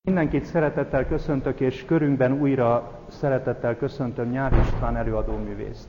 Mindenkit szeretettel köszöntök, és körünkben újra szeretettel köszöntöm Nyári István előadóművészt.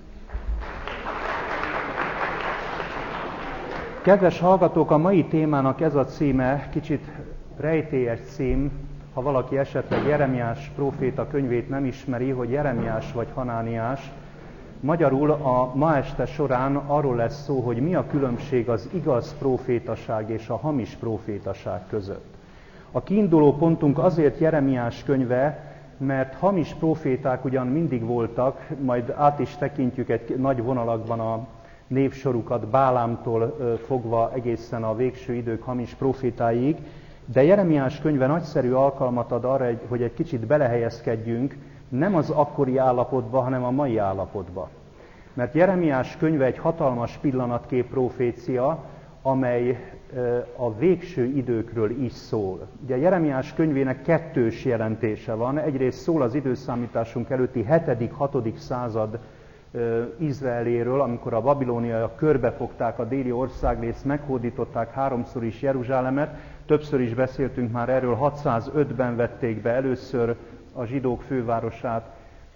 Kedves hallgatók, a mai témának ez a címe, kicsit rejtélyes cím, ha valaki esetleg Jeremiás próféta könyvét nem ismeri, hogy Jeremiás vagy Hanániás. Magyarul a ma este során arról lesz szó, hogy mi a különbség az igaz prófétaság és a hamis prófétaság között. A kiinduló pontunk azért Jeremiás könyve, mert hamis próféták ugyan mindig voltak, majd át is tekintjük egy nagy vonalakban a névsorukat, Bálámtól fogva egészen a végső idők hamis prófétáig, de Jeremiás könyve nagyszerű alkalmat ad arra, hogy egy kicsit belehelyezkedjünk, nem az akkori állapotba, hanem a mai állapotba. Mert Jeremiás könyve egy hatalmas pillanatkép prófécia, amely a végső időkről is szól. Ugye Jeremiás könyvének kettős jelentése van. Egyrészt szól az időszámításunk előtti 7.-6. század Izraeléről, amikor a babiloniaiak körbefogták a déli országrészt, meghódították háromszor is Jeruzsálemet. Többször is beszéltünk már erről, 605-ben vették be először a zsidók fővárosát,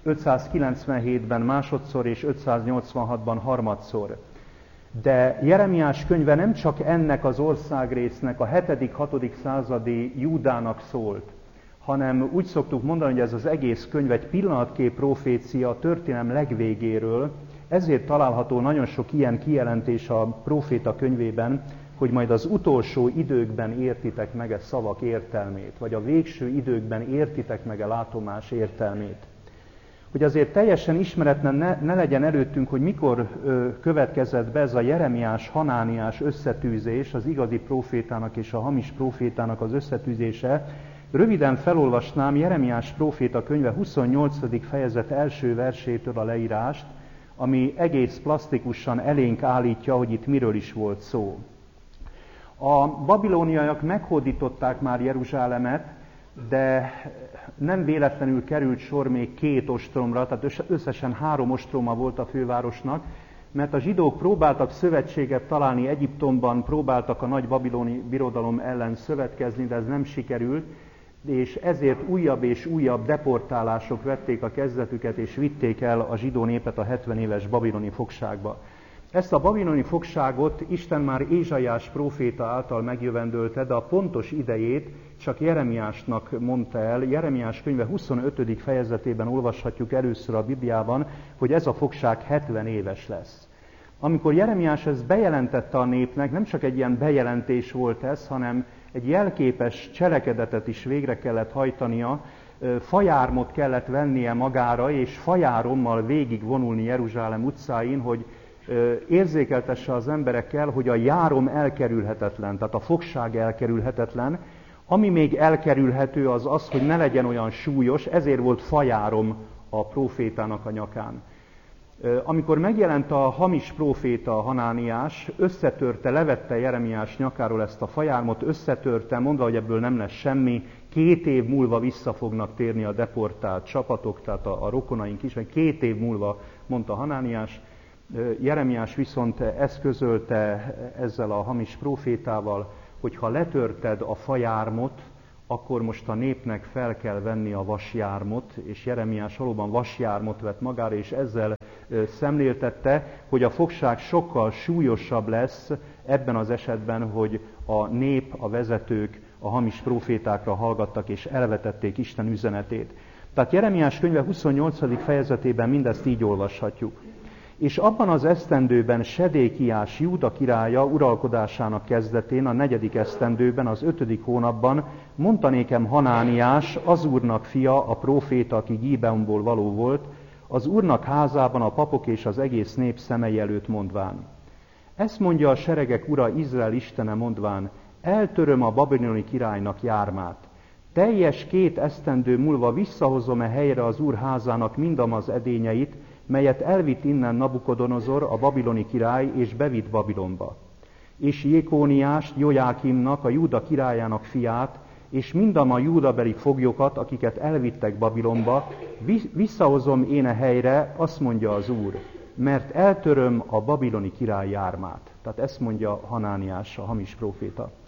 597-ben másodszor és 586-ban harmadszor. De Jeremiás könyve nem csak ennek az országrésznek, a 7.-6. századi Júdának szólt, hanem úgy szoktuk mondani, hogy ez az egész könyv egy pillanatkép profécia a történelem legvégéről, ezért található nagyon sok ilyen kijelentés a próféta könyvében, hogy majd az utolsó időkben értitek meg a szavak értelmét, vagy a végső időkben értitek meg a látomás értelmét. Hogy azért teljesen ismeretlen ne legyen előttünk, hogy mikor következett be ez a Jeremiás-Hanániás összetűzés, az igazi prófétának és a hamis prófétának az összetűzése, röviden felolvasnám Jeremiás próféta könyve 28. fejezet első versétől a leírást, ami egész plastikusan elénk állítja, hogy itt miről is volt szó. A babiloniaiak meghódították már Jeruzsálemet, de nem véletlenül került sor még 2 ostromra, tehát összesen 3 ostroma volt a fővárosnak, mert a zsidók próbáltak szövetséget találni Egyiptomban, próbáltak a nagy babiloni birodalom ellen szövetkezni, de ez nem sikerült, és ezért újabb és újabb deportálások vették a kezdetüket, és vitték el a zsidó népet a 70 éves babiloni fogságba. Ezt a babiloni fogságot Isten már Ézsaiás próféta által megjövendölte, de a pontos idejét csak Jeremiásnak mondta el. Jeremiás könyve 25. fejezetében olvashatjuk először a Bibliában, hogy ez a fogság 70 éves lesz. Amikor Jeremiás ezt bejelentette a népnek, nem csak egy ilyen bejelentés volt ez, hanem egy jelképes cselekedetet is végre kellett hajtania, fajármot kellett vennie magára, és fajárommal végigvonulni Jeruzsálem utcáin, hogy érzékeltesse az emberekkel, hogy a járom elkerülhetetlen, tehát a fogság elkerülhetetlen. Ami még elkerülhető az az, hogy ne legyen olyan súlyos, ezért volt fajárom a prófétának a nyakán. Amikor megjelent a hamis próféta Hanániás, összetörte, levette Jeremiás nyakáról ezt a fajármot, összetörte, mondva, hogy ebből nem lesz semmi, 2 év múlva vissza fognak térni a deportált csapatok, tehát a rokonaink is, 2 év múlva, mondta Hanániás. Jeremiás viszont eszközölte ezzel a hamis prófétával, hogy ha letörted a fajármot, akkor most a népnek fel kell venni a vasjármot, és Jeremiás valóban vasjármot vett magára, és ezzel szemléltette, hogy a fogság sokkal súlyosabb lesz ebben az esetben, hogy a nép, a vezetők a hamis prófétákra hallgattak, és elvetették Isten üzenetét. Tehát Jeremiás könyve 28. fejezetében mindezt így olvashatjuk. És abban az esztendőben Sedékiás Júda királya uralkodásának kezdetén, a 4. esztendőben, az 5. hónapban mondta nékem Hanániás, az Úrnak fia, a próféta, aki Gibeonból való volt, az Úrnak házában a papok és az egész nép szemei előtt mondván. Ezt mondja a seregek ura, Izrael istene mondván, eltöröm a babiloni királynak jármát. Teljes 2 esztendő múlva visszahozom helyre az Úr házának mindamaz edényeit, melyet elvitt innen Nabukodonozor, a babiloni király, és bevitt Babilonba. És Jékóniást, Jojákimnak, a Júda királyának fiát, és mindama júdabeli foglyokat, akiket elvittek Babilonba, visszahozom én a helyre, azt mondja az Úr, mert eltöröm a babiloni király jármát. Tehát ezt mondja Hanániás, a hamis próféta.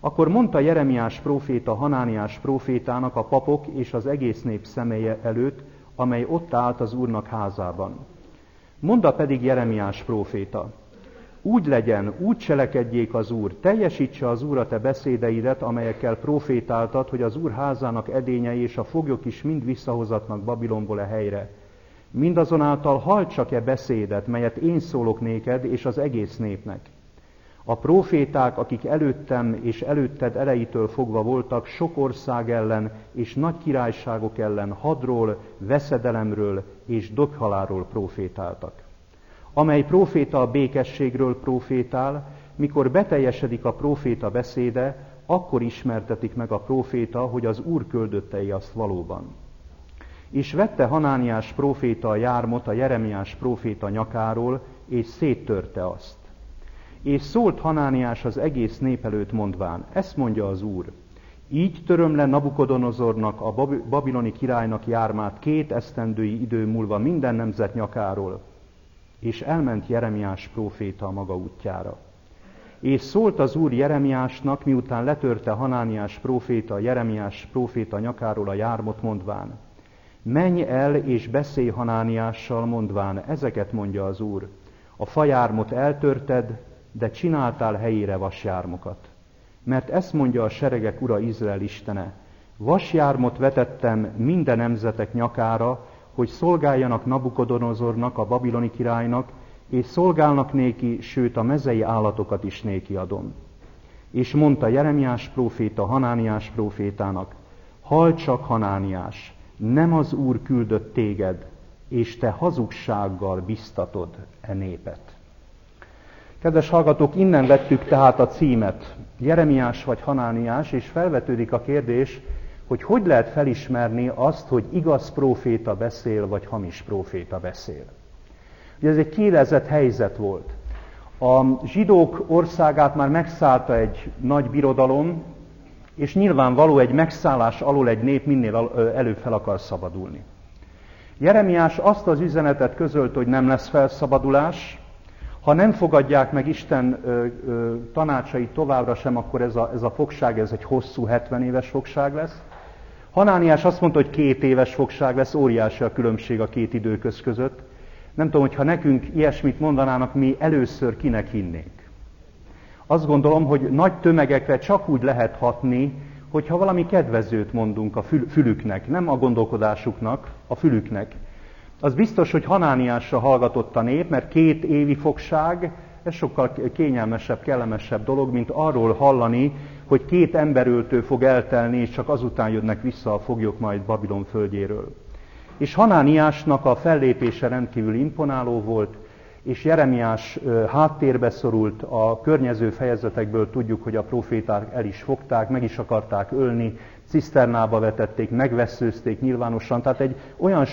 Akkor mondta Jeremiás próféta Hanániás prófétának a papok és az egész nép személye előtt, amely ott állt az Úrnak házában. Mondta pedig Jeremiás próféta: úgy legyen, úgy cselekedjék az Úr, teljesítse az Úr a te beszédeidet, amelyekkel prófétáltad, hogy az Úr házának edényei és a foglyok is mind visszahozatnak Babilonból e helyre. Mindazonáltal halld csak-e beszédet, melyet én szólok néked és az egész népnek. A próféták, akik előttem és előtted elejétől fogva voltak, sok ország ellen és nagy királyságok ellen hadról, veszedelemről és döghaláról prófétáltak. Amely próféta a békességről prófétál, mikor beteljesedik a próféta beszéde, akkor ismertetik meg a próféta, hogy az Úr küldöttei azt valóban. És vette Hanániás próféta a jármot a Jeremiás próféta nyakáról, és széttörte azt. És szólt Hanániás az egész nép előtt mondván: ezt mondja az Úr, így töröm le Nabukodonozornak, a babiloni királynak jármát 2 esztendői idő múlva minden nemzet nyakáról. És elment Jeremiás próféta a maga útjára. És szólt az Úr Jeremiásnak, miután letörte Hanániás próféta Jeremiás próféta nyakáról a jármot mondván: menj el és beszélj Hanániással mondván, ezeket mondja az Úr. A fajármot eltörted, de csináltál helyére vasjármokat. Mert ezt mondja a seregek Ura Izrael Istene: vasjármot vetettem minden nemzetek nyakára, hogy szolgáljanak Nabukodonozornak, a babiloni királynak, és szolgálnak néki, sőt a mezei állatokat is néki adom. És mondta Jeremiás próféta Hanániás prófétának: halld csak, Hanániás, nem az Úr küldött téged, és te hazugsággal biztatod e népet. Kedves hallgatók, innen vettük tehát a címet, Jeremiás vagy Hanániás, és felvetődik a kérdés, hogy lehet felismerni azt, hogy igaz próféta beszél, vagy hamis próféta beszél. Ugye ez egy kiélezett helyzet volt. A zsidók országát már megszállta egy nagy birodalom, és nyilvánvaló, egy megszállás alól egy nép minél előbb fel akar szabadulni. Jeremiás azt az üzenetet közölt, hogy nem lesz felszabadulás, ha nem fogadják meg Isten tanácsait továbbra sem, akkor ez a fogság, ez egy hosszú 70 éves fogság lesz. Hanániás azt mondta, hogy 2 éves fogság lesz, óriási a különbség a 2 időköz között. Nem tudom, hogyha nekünk ilyesmit mondanának, mi először kinek hinnénk. Azt gondolom, hogy nagy tömegekre csak úgy lehet hatni, hogyha valami kedvezőt mondunk a fülüknek, nem a gondolkodásuknak, a fülüknek. Az biztos, hogy Hanániásra hallgatott a nép, mert 2 évi fogság, ez sokkal kényelmesebb, kellemesebb dolog, mint arról hallani, hogy 2 emberöltő fog eltelni, és csak azután jönnek vissza a foglyok majd Babilon földjéről. És Hanániásnak a fellépése rendkívül imponáló volt, és Jeremiás háttérbe szorult, a környező fejezetekből tudjuk, hogy a próféták el is fogták, meg is akarták ölni, ciszternába vetették, megvesszőzték nyilvánosan, tehát egy olyan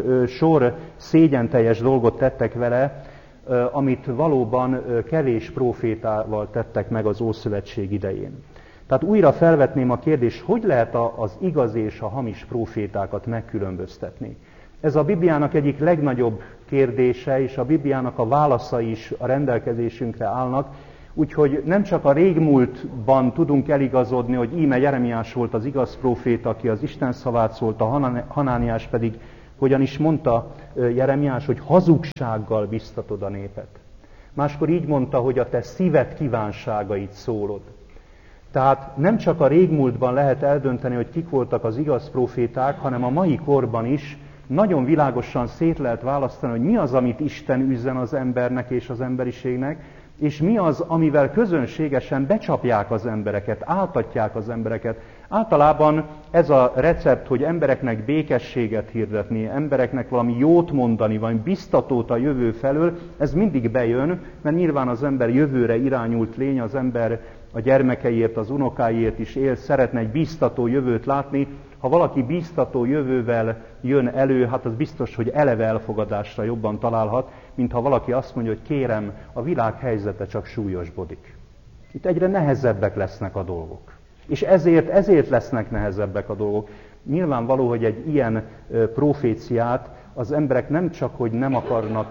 sor szégyenteljes dolgot tettek vele, amit valóban kevés prófétával tettek meg az Ószövetség idején. Tehát újra felvetném a kérdést, hogy lehet az igaz és a hamis prófétákat megkülönböztetni. Ez a Bibliának egyik legnagyobb kérdése, és a Bibliának a válaszai is a rendelkezésünkre állnak, úgyhogy nem csak a régmúltban tudunk eligazodni, hogy íme Jeremiás volt az igaz próféta, aki az Isten szavát szólta, Hanániás pedig, hogyan is mondta Jeremiás, hogy hazugsággal biztatod a népet. Máskor így mondta, hogy a te szíved kívánságait szólod. Tehát nem csak a régmúltban lehet eldönteni, hogy kik voltak az igaz próféták, hanem a mai korban is nagyon világosan szét lehet választani, hogy mi az, amit Isten üzen az embernek és az emberiségnek, és mi az, amivel közönségesen becsapják az embereket, áltatják az embereket. Általában ez a recept, hogy embereknek békességet hirdetni, embereknek valami jót mondani, vagy biztatót a jövő felől, ez mindig bejön, mert nyilván az ember jövőre irányult lény, az ember a gyermekeiért, az unokáiért is él, szeretne egy biztató jövőt látni. Ha valaki biztató jövővel jön elő, hát az biztos, hogy eleve elfogadásra jobban találhat, mint ha valaki azt mondja, hogy kérem, a világ helyzete csak súlyosbodik. Itt egyre nehezebbek lesznek a dolgok. És ezért lesznek nehezebbek a dolgok. Nyilvánvaló, hogy egy ilyen proféciát az emberek nem csak, hogy nem akarnak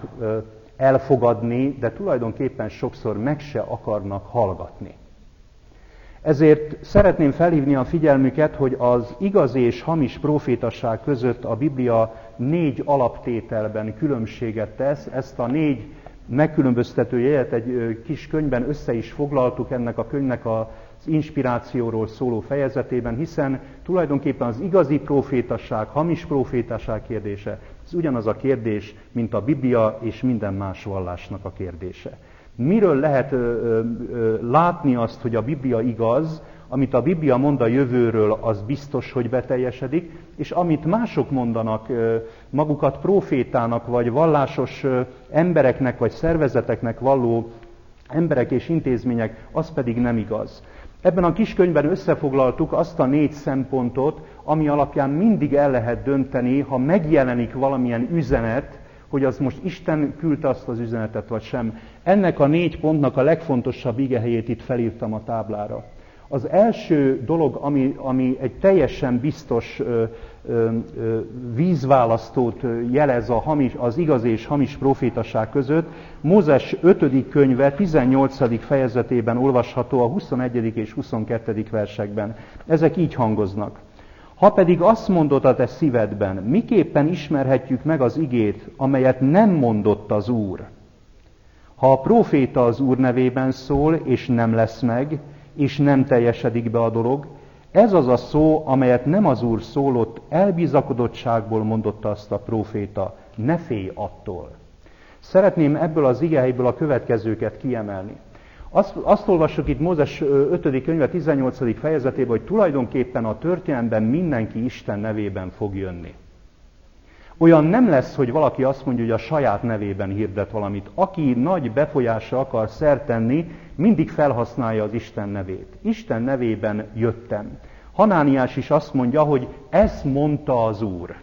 elfogadni, de tulajdonképpen sokszor meg se akarnak hallgatni. Ezért szeretném felhívni a figyelmüket, hogy az igazi és hamis prófétasság között a Biblia 4 alaptételben különbséget tesz. Ezt a 4 megkülönböztető jelet egy kis könyvben össze is foglaltuk ennek a könyvnek az inspirációról szóló fejezetében, hiszen tulajdonképpen az igazi prófétasság, hamis prófétasság kérdése, ez ugyanaz a kérdés, mint a Biblia és minden más vallásnak a kérdése. Miről lehet látni azt, hogy a Biblia igaz, amit a Biblia mond a jövőről, az biztos, hogy beteljesedik, és amit mások mondanak magukat prófétának, vagy vallásos embereknek, vagy szervezeteknek valló emberek és intézmények, az pedig nem igaz. Ebben a kis könyvben összefoglaltuk azt a 4 szempontot, ami alapján mindig el lehet dönteni, ha megjelenik valamilyen üzenet, hogy az most Isten küldte azt az üzenetet, vagy sem. Ennek a 4 pontnak a legfontosabb igehelyét itt felírtam a táblára. Az első dolog, ami egy teljesen biztos vízválasztót jelez az igaz és hamis prófétaság között, Mózes 5. könyve 18. fejezetében olvasható a 21. és 22. versekben. Ezek így hangoznak. Ha pedig azt mondod a te szívedben, miképpen ismerhetjük meg az igét, amelyet nem mondott az Úr? Ha a próféta az Úr nevében szól, és nem lesz meg, és nem teljesedik be a dolog, ez az a szó, amelyet nem az Úr szólott, elbizakodottságból mondotta azt a próféta, ne félj attól. Szeretném ebből az igehelyből a következőket kiemelni. Azt olvassuk itt Mózes 5. könyve 18. fejezetében, hogy tulajdonképpen a történelemben mindenki Isten nevében fog jönni. Olyan nem lesz, hogy valaki azt mondja, hogy a saját nevében hirdet valamit. Aki nagy befolyásra akar szert tenni, mindig felhasználja az Isten nevét. Isten nevében jöttem. Hanániás is azt mondja, hogy ezt mondta az Úr.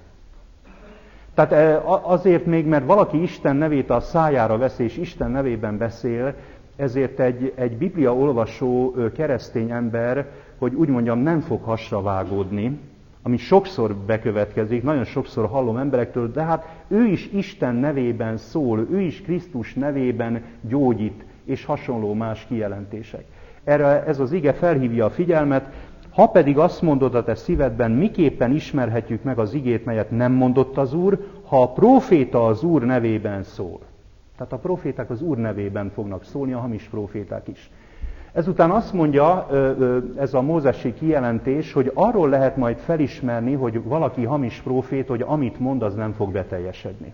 Tehát azért még, mert valaki Isten nevét a szájára veszi, és Isten nevében beszél, ezért egy Biblia olvasó keresztény ember, hogy úgy mondjam, nem fog hasra vágódni, ami sokszor bekövetkezik, nagyon sokszor hallom emberektől, de hát ő is Isten nevében szól, ő is Krisztus nevében gyógyít, és hasonló más kijelentések. Erre ez az ige felhívja a figyelmet, ha pedig azt mondod a te szívedben, miképpen ismerhetjük meg az igét, melyet nem mondott az Úr, ha a próféta az Úr nevében szól. Tehát a próféták az Úr nevében fognak szólni, a hamis próféták is. Ezután azt mondja ez a mózesi kijelentés, hogy arról lehet majd felismerni, hogy valaki hamis prófét, hogy amit mond, az nem fog beteljesedni.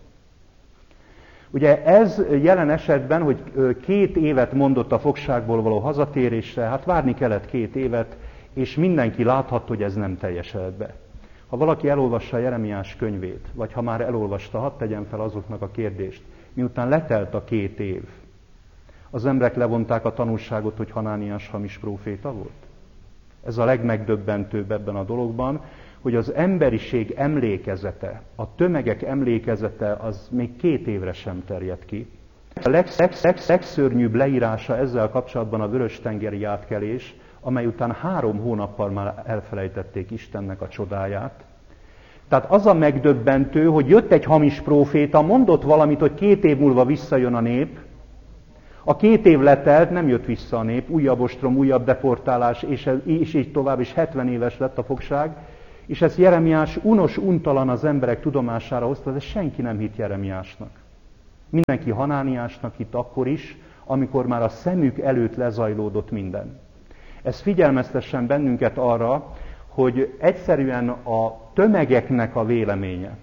Ugye ez jelen esetben, hogy 2 évet mondott a fogságból való hazatérésre, hát várni kellett 2 évet, és mindenki láthatta, hogy ez nem teljesedett be. Ha valaki elolvassa Jeremiás könyvét, vagy ha már elolvasta, hadd tegyen fel azoknak a kérdést, miután letelt a 2 év, az emberek levonták a tanulságot, hogy Hanániás hamis próféta volt? Ez a legmegdöbbentőbb ebben a dologban, hogy az emberiség emlékezete, a tömegek emlékezete az még 2 évre sem terjed ki. A legszörnyűbb leírása ezzel kapcsolatban a Vörös-tengeri átkelés, amely után 3 hónappal már elfelejtették Istennek a csodáját. Tehát az a megdöbbentő, hogy jött egy hamis próféta, mondott valamit, hogy 2 év múlva visszajön a nép. A 2 év letelt, nem jött vissza a nép, újabb ostrom, újabb deportálás, és így tovább, és 70 éves lett a fogság. És ezt Jeremiás untalan az emberek tudomására hozta, de senki nem hitt Jeremiásnak. Mindenki Hanániásnak hitt akkor is, amikor már a szemük előtt lezajlódott minden. Ez figyelmeztessen bennünket arra, hogy egyszerűen a tömegeknek a véleménye,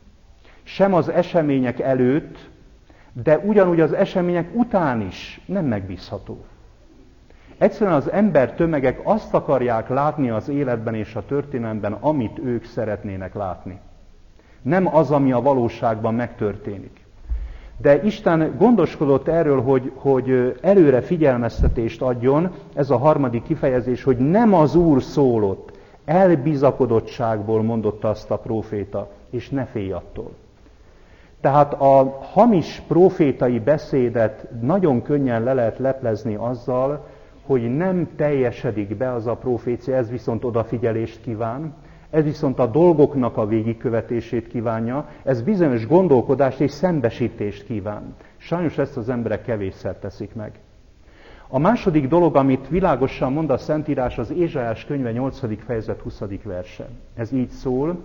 sem az események előtt, de ugyanúgy az események után is nem megbízható. Egyszerűen az ember tömegek azt akarják látni az életben és a történelemben, amit ők szeretnének látni. Nem az, ami a valóságban megtörténik. De Isten gondoskodott erről, hogy előre figyelmeztetést adjon, ez a harmadik kifejezés, hogy nem az Úr szólott, elbizakodottságból mondotta azt a próféta, és ne félj attól. Tehát a hamis prófétai beszédet nagyon könnyen le lehet leplezni azzal, hogy nem teljesedik be az a profécia, ez viszont odafigyelést kíván, ez viszont a dolgoknak a végigkövetését kívánja, ez bizonyos gondolkodást és szembesítést kíván. Sajnos ezt az emberek kevésszer teszik meg. A második dolog, amit világosan mond a Szentírás, az Ézsaiás könyve 8. fejezet 20. verse. Ez így szól,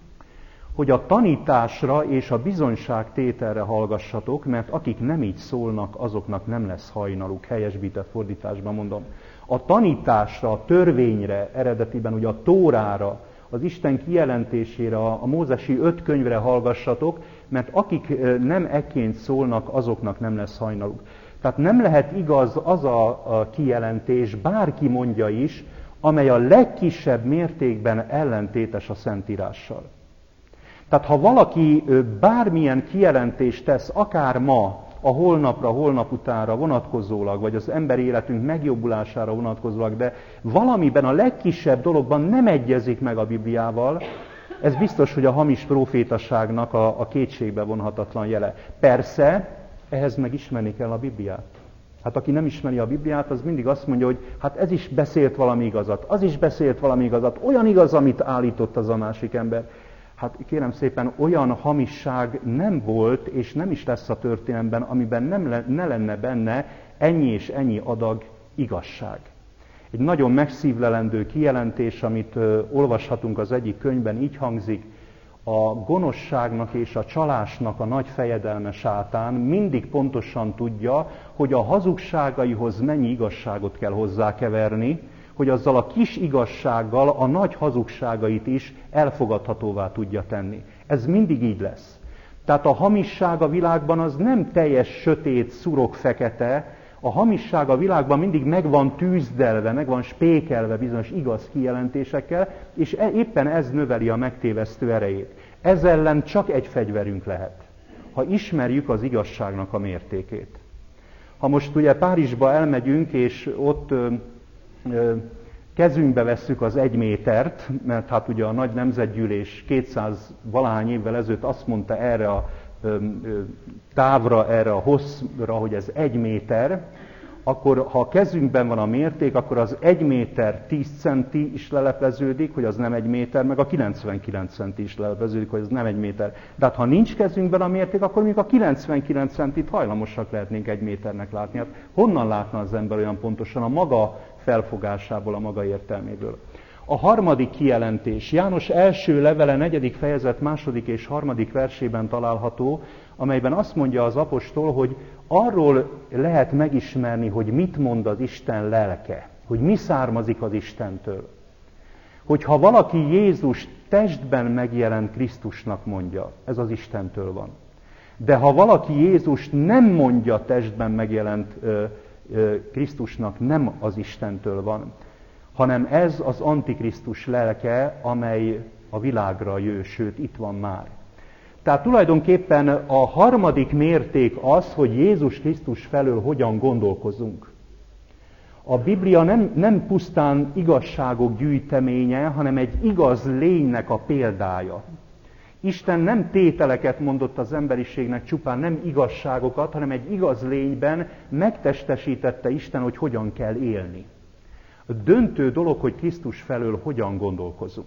hogy a tanításra és a bizonyságtételre hallgassatok, mert akik nem így szólnak, azoknak nem lesz hajnaluk. Helyesbített fordításban mondom. A tanításra, a törvényre, eredetiben ugye a Tórára, az Isten kijelentésére, a mózesi 5 könyvre hallgassatok, mert akik nem ekként szólnak, azoknak nem lesz hajnaluk. Tehát nem lehet igaz az a kijelentés, bárki mondja is, amely a legkisebb mértékben ellentétes a Szentírással. Tehát ha valaki bármilyen kijelentést tesz, akár ma, a holnapra, holnap utánra vonatkozólag, vagy az emberi életünk megjobbulására vonatkozólag, de valamiben a legkisebb dologban nem egyezik meg a Bibliával, ez biztos, hogy a hamis profétaságnak a kétségbe vonhatatlan jele. Persze, ehhez meg ismerni kell a Bibliát. Hát aki nem ismeri a Bibliát, az mindig azt mondja, hogy hát ez is beszélt valami igazat, az is beszélt valami igazat, olyan igaz, amit állított az a másik ember. Hát kérem szépen, olyan hamisság nem volt, és nem is lesz a történelemben, amiben ne lenne benne ennyi és ennyi adag igazság. Egy nagyon megszívlelendő kijelentés, amit olvashatunk az egyik könyvben, így hangzik: a gonoszságnak és a csalásnak a nagy fejedelme Sátán mindig pontosan tudja, hogy a hazugságaihoz mennyi igazságot kell hozzákeverni, hogy azzal a kis igazsággal a nagy hazugságait is elfogadhatóvá tudja tenni. Ez mindig így lesz. Tehát a hamisság a világban az nem teljes sötét, szurok, fekete, a hamisság a világban mindig meg van tűzdelve, meg van spékelve bizonyos igaz kijelentésekkel, és éppen ez növeli a megtévesztő erejét. Ez ellen csak egy fegyverünk lehet, ha ismerjük az igazságnak a mértékét. Ha most ugye Párizsba elmegyünk, és ott kezünkbe vesszük az 1 métert, mert hát ugye a nagy nemzetgyűlés 200 valahány évvel ezelőtt azt mondta erre a távra, erre a hosszra, hogy ez 1 méter, akkor ha a kezünkben van a mérték, akkor az 1 méter 10 centi is lelepleződik, hogy az nem 1 méter, meg a 99 centi is lelepleződik, hogy az nem 1 méter. De hát ha nincs kezünkben a mérték, akkor mondjuk a 99 centit hajlamosak lehetnénk 1 méternek látni. Hát honnan látna az ember olyan pontosan? A maga felfogásából, a maga értelméből. A harmadik kijelentés János első levele 4. fejezet 2. és 3. versében található, amelyben azt mondja az apostol, hogy arról lehet megismerni, hogy mit mond az Isten lelke, hogy mi származik az Istentől. Hogyha valaki Jézus testben megjelent Krisztusnak mondja, ez az Istentől van. De ha valaki Jézust nem mondja testben megjelent Krisztusnak, nem az Istentől van, hanem ez az Antikrisztus lelke, amely a világra jő, sőt itt van már. Tehát tulajdonképpen a harmadik mérték az, hogy Jézus Krisztus felől hogyan gondolkozunk. A Biblia nem pusztán igazságok gyűjteménye, hanem egy igaz lénynek a példája. Isten nem tételeket mondott az emberiségnek, csupán nem igazságokat, hanem egy igaz lényben megtestesítette Isten, hogy hogyan kell élni. A döntő dolog, hogy Krisztus felől hogyan gondolkozunk.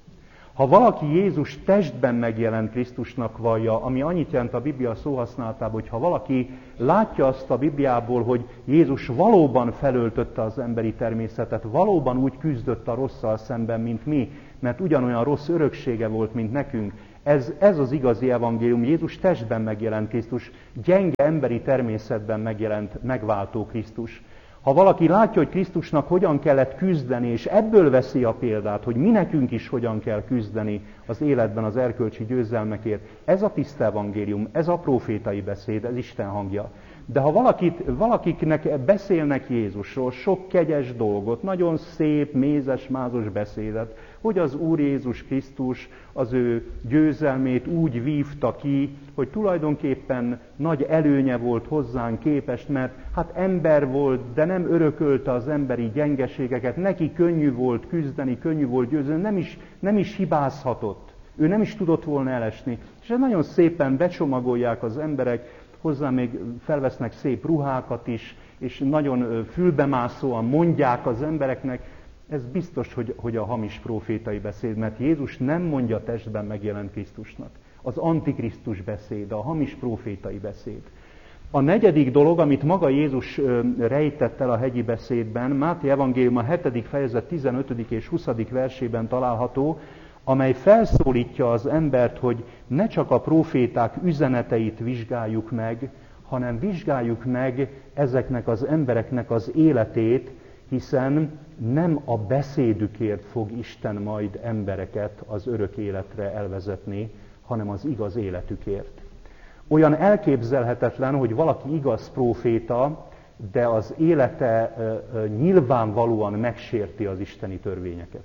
Ha valaki Jézus testben megjelent Krisztusnak vallja, ami annyit jelent a Biblia szóhasználatában, hogy ha valaki látja azt a Bibliából, hogy Jézus valóban felöltötte az emberi természetet, valóban úgy küzdött a rosszal szemben, mint mi, mert ugyanolyan rossz öröksége volt, mint nekünk, ez az igazi evangélium. Jézus testben megjelent Krisztus, gyenge emberi természetben megjelent megváltó Krisztus. Ha valaki látja, hogy Krisztusnak hogyan kellett küzdeni, és ebből veszi a példát, hogy mi nekünk is hogyan kell küzdeni az életben az erkölcsi győzelmekért, ez a tiszta evangélium, ez a profétai beszéd, ez Isten hangja. De ha valakiknek beszélnek Jézusról sok kegyes dolgot, nagyon szép, mézes-mázos beszédet, hogy az Úr Jézus Krisztus az ő győzelmét úgy vívta ki, hogy tulajdonképpen nagy előnye volt hozzánk képest, mert hát ember volt, de nem örökölte az emberi gyengeségeket, neki könnyű volt küzdeni, könnyű volt győzni, nem is hibázhatott. Ő nem is tudott volna elesni. És nagyon szépen becsomagolják az emberek, hozzá még felvesznek szép ruhákat is, és nagyon fülbemászóan mondják az embereknek. Ez biztos, hogy a hamis profétai beszéd, mert Jézus nem mondja testben megjelent Krisztusnak. Az Antikrisztus beszéd, a hamis profétai beszéd. A negyedik dolog, amit maga Jézus rejtett el a hegyi beszédben, Máté evangélium a 7. fejezet 15. és 20. versében található, amely felszólítja az embert, hogy ne csak a próféták üzeneteit vizsgáljuk meg, hanem vizsgáljuk meg ezeknek az embereknek az életét, hiszen nem a beszédükért fog Isten majd embereket az örök életre elvezetni, hanem az igaz életükért. Olyan elképzelhetetlen, hogy valaki igaz próféta, de az élete nyilvánvalóan megsérti az isteni törvényeket.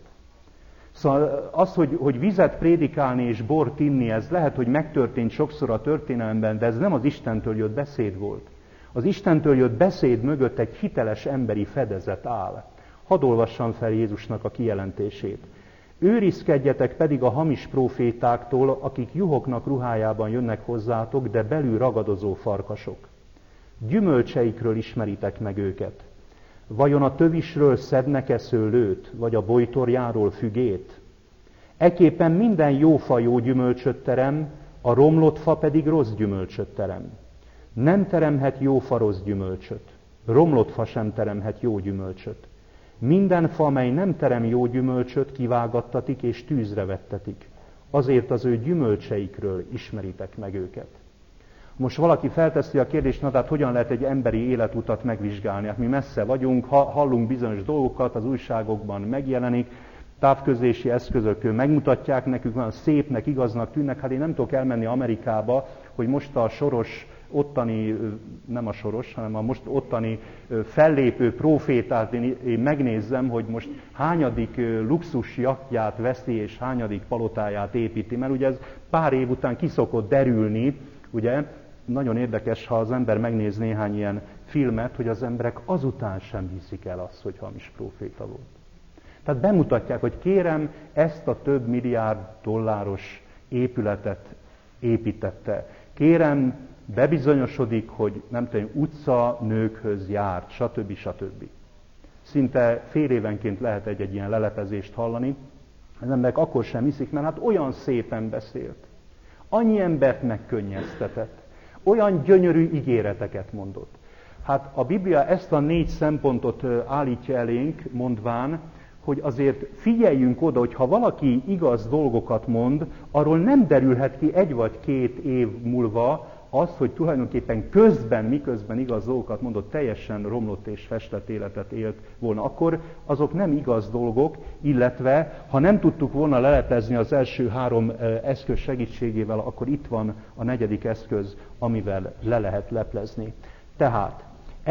Szóval az, hogy vizet prédikálni és bort inni, ez lehet, hogy megtörtént sokszor a történelemben, de ez nem az Istentől jött beszéd volt. Az Istentől jött beszéd mögött egy hiteles emberi fedezet áll. Hadd olvassam fel Jézusnak a kijelentését. Őrizkedjetek pedig a hamis prófétáktól, akik juhoknak ruhájában jönnek hozzátok, de belül ragadozó farkasok. Gyümölcseikről ismeritek meg őket. Vajon a tövisről szednek-e szőlőt, vagy a bojtorjáról fügét? Ekképpen minden jó fa jó gyümölcsöt terem, a romlott fa pedig rossz gyümölcsöt terem. Nem teremhet jó fa rossz gyümölcsöt, romlott fa sem teremhet jó gyümölcsöt. Minden fa, mely nem terem jó gyümölcsöt, kivágattatik és tűzre vettetik. Azért az ő gyümölcseikről ismeritek meg őket. Most valaki felteszi a kérdést, na tehát hogyan lehet egy emberi életutat megvizsgálni? Hát mi messze vagyunk, hallunk bizonyos dolgokat, az újságokban megjelenik, távközlési eszközök megmutatják nekünk, olyan szépnek, igaznak tűnnek. Hát én nem tudok elmenni Amerikába, hogy most a soros ottani, nem a soros, hanem a most ottani fellépő prófétát én megnézzem, hogy most hányadik luxus jachtját veszi és hányadik palotáját építi, mert ugye ez pár év után ki szokott derülni, ugye, nagyon érdekes, ha az ember megnéz néhány ilyen filmet, hogy az emberek azután sem hiszik el azt, hogy hamis próféta volt. Tehát bemutatják, hogy kérem, ezt a több milliárd dolláros épületet építette. Kérem, bebizonyosodik, hogy nem tudom, utca nőkhöz járt, stb. Stb. Szinte fél évenként lehet egy ilyen lelepezést hallani. Az emberek akkor sem hiszik, mert hát olyan szépen beszélt. Annyi embert megkönnyeztetett. Olyan gyönyörű ígéreteket mondott. Hát a Biblia ezt a 4 szempontot állítja elénk, mondván, hogy azért figyeljünk oda, hogy ha valaki igaz dolgokat mond, arról nem derülhet ki 1 vagy 2 év múlva az, hogy tulajdonképpen közben, miközben igaz dolgokat mondott, teljesen romlott és festett életet élt volna. Akkor azok nem igaz dolgok, illetve ha nem tudtuk volna lelepezni az első 3 eszköz segítségével, akkor itt van a 4. eszköz, amivel le lehet leplezni. Tehát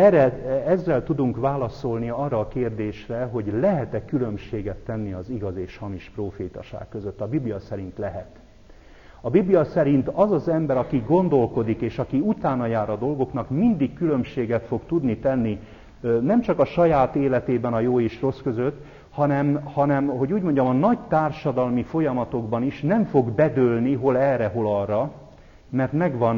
ezzel tudunk válaszolni arra a kérdésre, hogy lehet-e különbséget tenni az igaz és hamis prófétaság között. A Biblia szerint lehet. A Biblia szerint az az ember, aki gondolkodik és aki utána jár a dolgoknak, mindig különbséget fog tudni tenni nem csak a saját életében a jó és rossz között, hanem hogy úgy mondjam, a nagy társadalmi folyamatokban is nem fog bedőlni hol erre, hol arra, mert megvan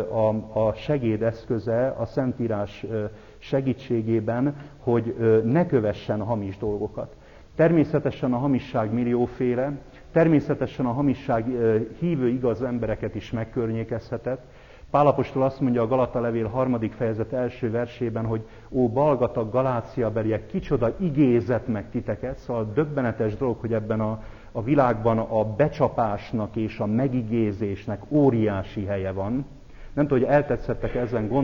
a segédeszköze a Szentírás segítségében, hogy ne kövessen hamis dolgokat. Természetesen a hamisság millióféle, természetesen a hamisság hívő igaz embereket is megkörnyékezhetett. Pál apostol azt mondja a Galata levél 3. fejezet első versében, hogy ó, balgatag Galáciabeliek, kicsoda igézett meg titeket. Szóval döbbenetes dolog, hogy ebben a világban a becsapásnak és a megigézésnek óriási helye van. Nem tudom, hogy eltetszettek ezen